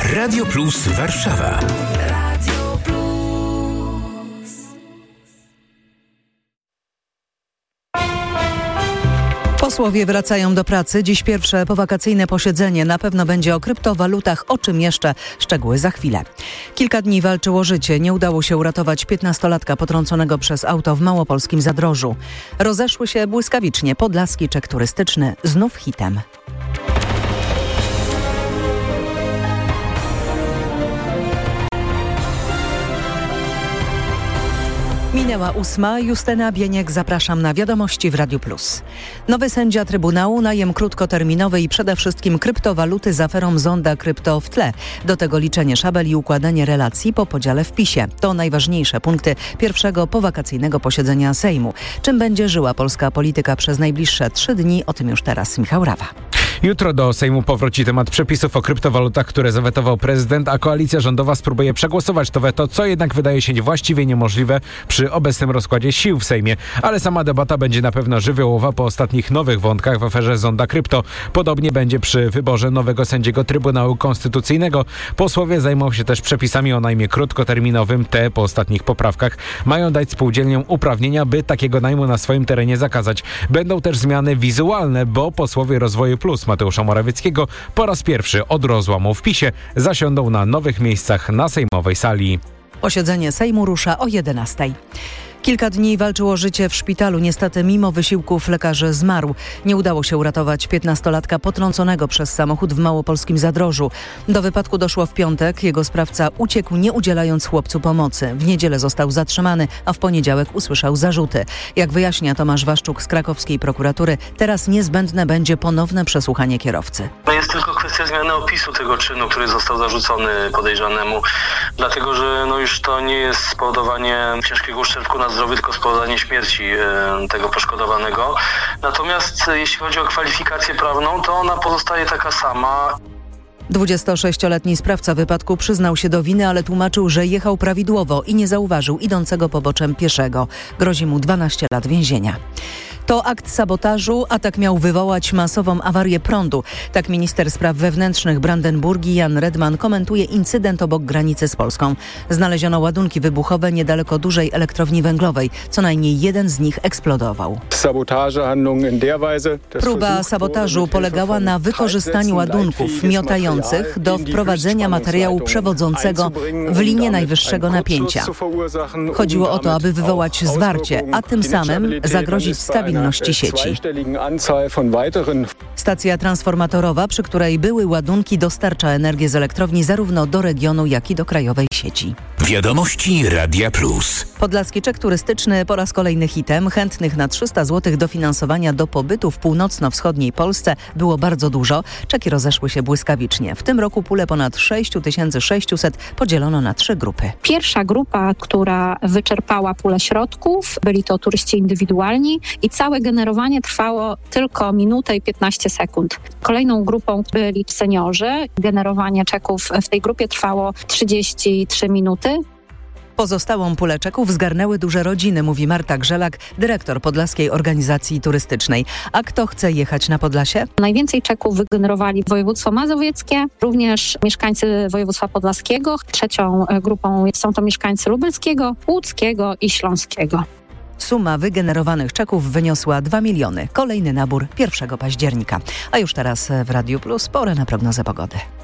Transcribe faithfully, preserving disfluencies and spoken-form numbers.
Radio Plus Warszawa. Radio Plus. Posłowie wracają do pracy. Dziś pierwsze powakacyjne posiedzenie. Na pewno będzie o kryptowalutach, o czym jeszcze. Szczegóły za chwilę. Kilka dni walczył o życie. Nie udało się uratować piętnastolatka potrąconego przez auto w małopolskim Zadrożu. Rozeszły się błyskawicznie. Podlaski czek turystyczny znów hitem. Minęła ósma. Justyna Bieniek, zapraszam na Wiadomości w Radiu Plus. Nowy sędzia Trybunału, najem krótkoterminowy i przede wszystkim kryptowaluty z aferą Zonda Krypto w tle. Do tego liczenie szabel i układanie relacji po podziale w PiSie. To najważniejsze punkty pierwszego powakacyjnego posiedzenia Sejmu. Czym będzie żyła polska polityka przez najbliższe trzy dni? O tym już teraz Michał Rawa. Jutro do Sejmu powróci temat przepisów o kryptowalutach, które zawetował prezydent, a koalicja rządowa spróbuje przegłosować to weto, co jednak wydaje się właściwie niemożliwe przy obecnym rozkładzie sił w Sejmie. Ale sama debata będzie na pewno żywiołowa po ostatnich nowych wątkach w aferze Zonda Krypto. Podobnie będzie przy wyborze nowego sędziego Trybunału Konstytucyjnego. Posłowie zajmą się też przepisami o najmie krótkoterminowym. Te po ostatnich poprawkach mają dać spółdzielniom uprawnienia, by takiego najmu na swoim terenie zakazać. Będą też zmiany wizualne, bo posłowie Rozwoju Plus Mateusza Morawieckiego po raz pierwszy od rozłamu w PiSie zasiądą na nowych miejscach na sejmowej sali. Posiedzenie Sejmu rusza o jedenastej. Kilka dni walczył o życie w szpitalu. Niestety mimo wysiłków lekarzy zmarł. Nie udało się uratować piętnastolatka potrąconego przez samochód w małopolskim Zadrożu. Do wypadku doszło w piątek. Jego sprawca uciekł, nie udzielając chłopcu pomocy. W niedzielę został zatrzymany, a w poniedziałek usłyszał zarzuty. Jak wyjaśnia Tomasz Waszczuk z krakowskiej prokuratury, teraz niezbędne będzie ponowne przesłuchanie kierowcy. To jest tylko kwestia zmiany opisu tego czynu, który został zarzucony podejrzanemu. Dlatego, że no już to nie jest spowodowanie ciężkiego uszczerbku na zdrowiu, tylko spowodowanie śmierci e, tego poszkodowanego. Natomiast e, jeśli chodzi o kwalifikację prawną, to ona pozostaje taka sama. dwudziestosześcioletni sprawca wypadku przyznał się do winy, ale tłumaczył, że jechał prawidłowo i nie zauważył idącego poboczem pieszego. Grozi mu dwanaście lat więzienia. To akt sabotażu, atak miał wywołać masową awarię prądu. Tak minister spraw wewnętrznych Brandenburgii Jan Redman komentuje incydent obok granicy z Polską. Znaleziono ładunki wybuchowe niedaleko dużej elektrowni węglowej. Co najmniej jeden z nich eksplodował. Próba sabotażu polegała na wykorzystaniu ładunków miotających do wprowadzenia materiału przewodzącego w linię najwyższego napięcia. Chodziło o to, aby wywołać zwarcie, a tym samym zagrozić stabilności sieci. Stacja transformatorowa, przy której były ładunki, dostarcza energię z elektrowni zarówno do regionu, jak i do krajowej sieci. Wiadomości Radia Plus. Podlaski czek turystyczny po raz kolejny hitem. Chętnych na trzysta złotych dofinansowania do pobytu w północno-wschodniej Polsce było bardzo dużo. Czeki rozeszły się błyskawicznie. W tym roku pulę ponad sześć tysięcy sześćset podzielono na trzy grupy. Pierwsza grupa, która wyczerpała pulę środków, byli to turyści indywidualni i całe generowanie trwało tylko minutę i piętnaście sekund. Kolejną grupą byli seniorzy. Generowanie czeków w tej grupie trwało trzydzieści trzy minuty. Pozostałą pulę czeków zgarnęły duże rodziny, mówi Marta Grzelak, dyrektor Podlaskiej Organizacji Turystycznej. A kto chce jechać na Podlasie? Najwięcej czeków wygenerowali województwo mazowieckie, również mieszkańcy województwa podlaskiego. Trzecią grupą są to mieszkańcy lubelskiego, łódzkiego i śląskiego. Suma wygenerowanych czeków wyniosła dwa miliony. Kolejny nabór pierwszego października. A już teraz w Radiu Plus pora na prognozę pogody.